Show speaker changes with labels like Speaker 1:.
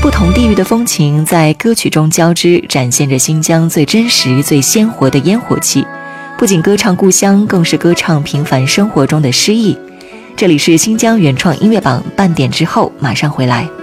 Speaker 1: 不同地域的风情在歌曲中交织，展现着新疆最真实、最鲜活的烟火气。不仅歌唱故乡，更是歌唱平凡生活中的诗意。这里是新疆原创音乐榜，半点之后马上回来。